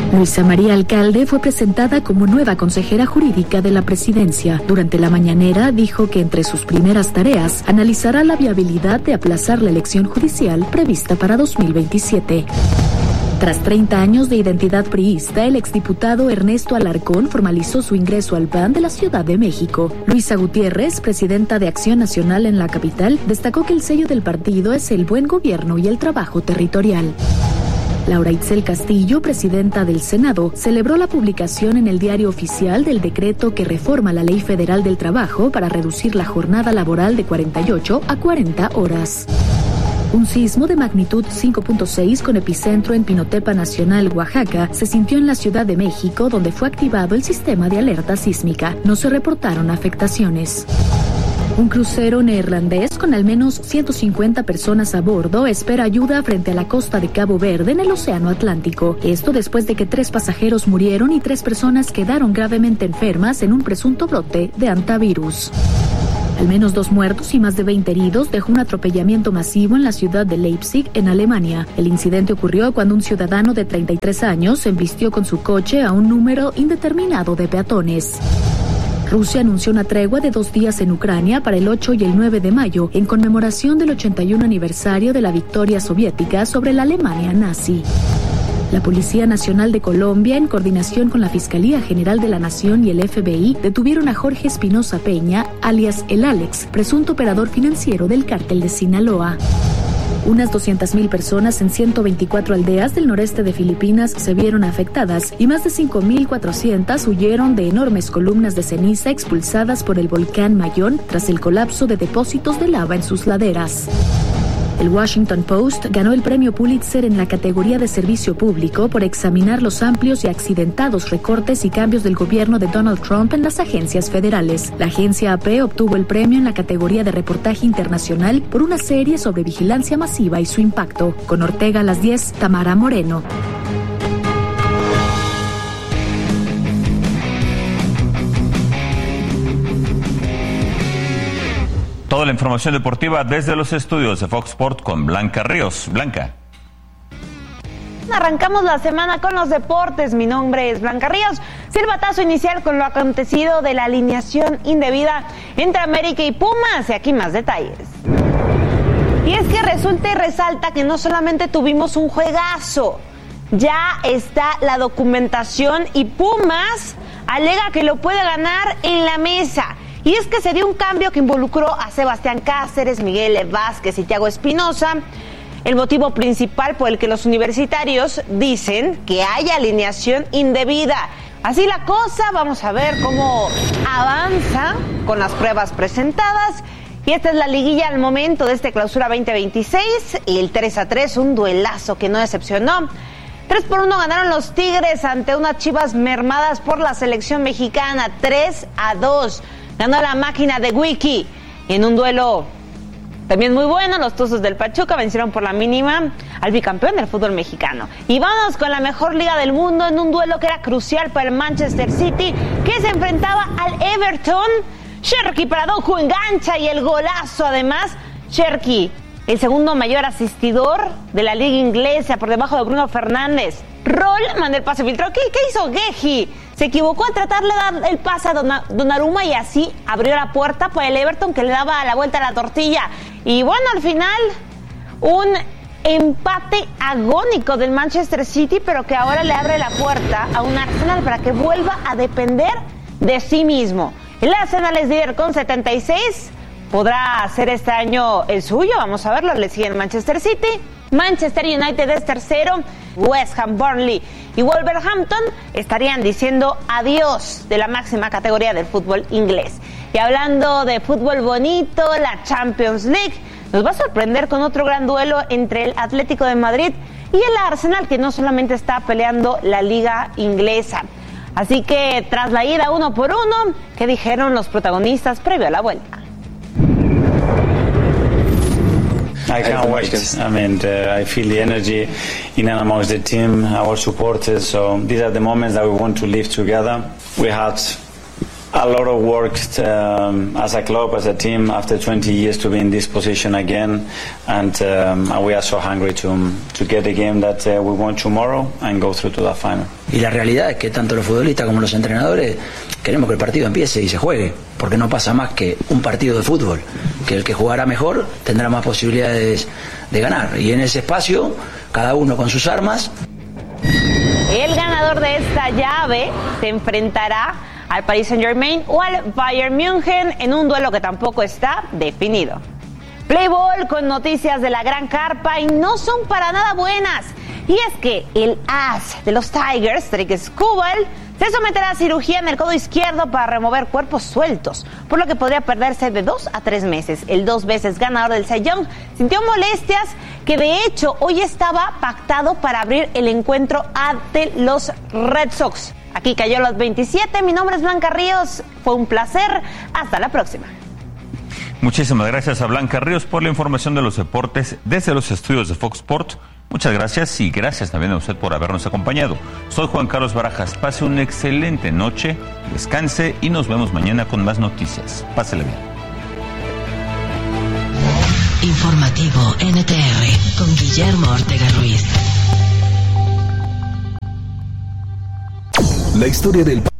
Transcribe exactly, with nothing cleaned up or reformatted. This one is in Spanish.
Luisa María Alcalde fue presentada como nueva consejera jurídica de la presidencia. Durante la mañanera dijo que entre sus primeras tareas analizará la viabilidad de aplazar la elección judicial prevista para dos mil veintisiete. Tras treinta años de identidad priista, el exdiputado Ernesto Alarcón formalizó su ingreso al P A N de la Ciudad de México. Luisa Gutiérrez, presidenta de Acción Nacional en la capital, destacó que el sello del partido es el buen gobierno y el trabajo territorial. Laura Itzel Castillo, presidenta del Senado, celebró la publicación en el Diario Oficial del decreto que reforma la Ley Federal del Trabajo para reducir la jornada laboral de cuarenta y ocho a cuarenta horas. Un sismo de magnitud cinco punto seis con epicentro en Pinotepa Nacional, Oaxaca, se sintió en la Ciudad de México, donde fue activado el sistema de alerta sísmica. No se reportaron afectaciones. Un crucero neerlandés con al menos ciento cincuenta personas a bordo espera ayuda frente a la costa de Cabo Verde en el Océano Atlántico. Esto después de que tres pasajeros murieron y tres personas quedaron gravemente enfermas en un presunto brote de hantavirus. Al menos dos muertos y más de veinte heridos dejó un atropellamiento masivo en la ciudad de Leipzig, en Alemania. El incidente ocurrió cuando un ciudadano de treinta y tres años embistió con su coche a un número indeterminado de peatones. Rusia anunció una tregua de dos días en Ucrania para el ocho y el nueve de mayo, en conmemoración del ochenta y uno aniversario de la victoria soviética sobre la Alemania nazi. La Policía Nacional de Colombia, en coordinación con la Fiscalía General de la Nación y el F B I, detuvieron a Jorge Espinosa Peña, alias El Alex, presunto operador financiero del cártel de Sinaloa. Unas doscientas mil personas en ciento veinticuatro aldeas del noreste de Filipinas se vieron afectadas y más de cinco mil cuatrocientas huyeron de enormes columnas de ceniza expulsadas por el volcán Mayón tras el colapso de depósitos de lava en sus laderas. El Washington Post ganó el premio Pulitzer en la categoría de servicio público por examinar los amplios y accidentados recortes y cambios del gobierno de Donald Trump en las agencias federales. La agencia A P obtuvo el premio en la categoría de reportaje internacional por una serie sobre vigilancia masiva y su impacto. Con Ortega a las diez, Tamara Moreno. Toda la información deportiva desde los estudios de Fox Sports con Blanca Ríos. Blanca. Arrancamos la semana con los deportes. Mi nombre es Blanca Ríos. Silbatazo inicial con lo acontecido de la alineación indebida entre América y Pumas. Y aquí más detalles. Y es que resulta y resalta que no solamente tuvimos un juegazo, ya está la documentación y Pumas alega que lo puede ganar en la mesa. Y es que se dio un cambio que involucró a Sebastián Cáceres, Miguel Vázquez y Thiago Espinosa. El motivo principal por el que los universitarios dicen que hay alineación indebida. Así la cosa, vamos a ver cómo avanza con las pruebas presentadas. Y esta es la liguilla al momento de este clausura veinte veintiséis. Y el tres a tres, un duelazo que no decepcionó. tres por uno ganaron los Tigres ante unas Chivas mermadas por la selección mexicana. tres a dos. Ganó la máquina de Wiki en un duelo también muy bueno. Los Tuzos del Pachuca vencieron por la mínima al bicampeón del fútbol mexicano. Y vamos con la mejor liga del mundo en un duelo que era crucial para el Manchester City, que se enfrentaba al Everton. Cherki para Doku engancha y el golazo además. Cherki, el segundo mayor asistidor de la liga inglesa por debajo de Bruno Fernández. Roll mandó el pase filtrado. ¿Qué, qué hizo Geji? Se equivocó a tratar de dar el pase a Donnarumma y así abrió la puerta para el Everton, que le daba la vuelta a la tortilla. Y bueno, al final un empate agónico del Manchester City, pero que ahora le abre la puerta a un Arsenal para que vuelva a depender de sí mismo. El Arsenal es líder con setenta y seis. ¿Podrá hacer este año el suyo? Vamos a verlo. Le sigue el Manchester City. Manchester United es tercero. West Ham, Burnley y Wolverhampton estarían diciendo adiós de la máxima categoría del fútbol inglés. Y hablando de fútbol bonito, la Champions League nos va a sorprender con otro gran duelo entre el Atlético de Madrid y el Arsenal, que no solamente está peleando la liga inglesa. Así que tras la ida uno por uno, ¿qué dijeron los protagonistas previo a la vuelta? I can't wait. I mean, uh, I feel the energy in and amongst the team, our supporters. So these are the moments that we want to live together. We had a lot of work um, as a club, as a team, after twenty years to be in this position again, and, um, and we are so hungry to to get the game that uh, we want tomorrow and go through to that final. Y la realidad es que tanto los futbolistas como los entrenadores queremos que el partido empiece y se juegue, porque no pasa más que un partido de fútbol, que el que jugará mejor tendrá más posibilidades de ganar, y en ese espacio cada uno con sus armas. El ganador de esta llave se enfrentará al Paris Saint-Germain o al Bayern München en un duelo que tampoco está definido. Play Ball con noticias de la Gran Carpa y no son para nada buenas. Y es que el as de los Tigers, Tarik Skubal, se someterá a cirugía en el codo izquierdo para remover cuerpos sueltos, por lo que podría perderse de dos a tres meses. El dos veces ganador del Cy Young sintió molestias que de hecho hoy estaba pactado para abrir el encuentro ante los Red Sox. Aquí cayó los veintisiete. Mi nombre es Blanca Ríos. Fue un placer. Hasta la próxima. Muchísimas gracias a Blanca Ríos por la información de los deportes desde los estudios de Fox Sports. Muchas gracias y gracias también a usted por habernos acompañado. Soy Juan Carlos Barajas. Pase una excelente noche, descanse y nos vemos mañana con más noticias. Pásele bien. Informativo N T R con Guillermo Ortega Ruiz. La historia del